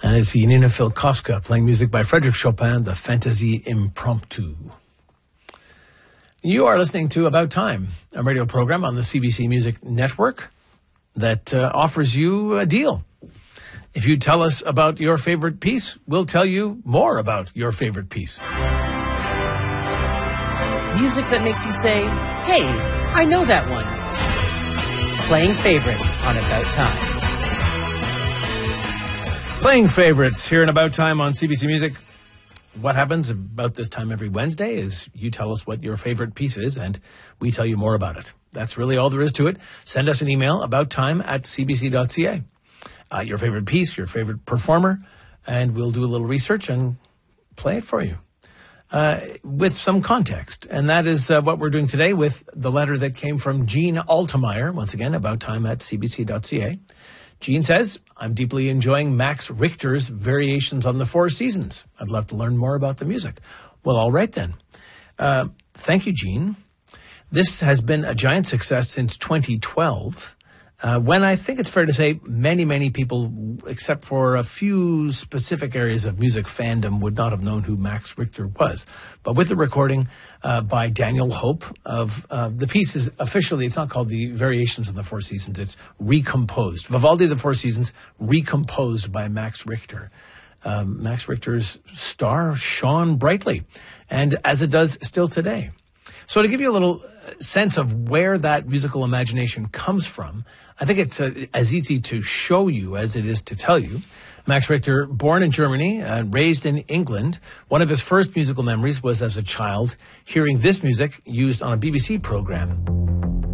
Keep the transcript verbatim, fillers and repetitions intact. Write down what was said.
And it's Janina Filkowska playing music by Frédéric Chopin, the Fantasy Impromptu. You are listening to About Time, a radio program on the C B C Music Network that uh, offers you a deal. If you tell us about your favorite piece, we'll tell you more about your favorite piece. Music that makes you say, hey, I know that one. Playing favorites on About Time. Playing favorites here in About Time on C B C Music. What happens about this time every Wednesday is you tell us what your favorite piece is, and we tell you more about it. That's really all there is to it. Send us an email, abouttime at c b c dot c a. Uh, your favorite piece, your favorite performer, and we'll do a little research and play it for you uh, with some context. And that is uh, what we're doing today with the letter that came from Jean Altemeyer, once again, abouttime at c b c dot c a. Jean says, I'm deeply enjoying Max Richter's Variations on the Four Seasons. I'd love to learn more about the music. Well, all right then. Uh, thank you, Jean. This has been a giant success since twenty twelve, uh, when I think it's fair to say many, many people, except for a few specific areas of music fandom, would not have known who Max Richter was. But with the recording uh, by Daniel Hope of uh, the piece is officially, it's not called the Variations of the Four Seasons, it's Recomposed. Vivaldi the Four Seasons, recomposed by Max Richter. Um, Max Richter's star shone brightly, and as it does still today. So to give you a little sense of where that musical imagination comes from, I think it's uh, as easy to show you as it is to tell you. Max Richter, born in Germany, uh, raised in England. One of his first musical memories was as a child hearing this music used on a B B C program.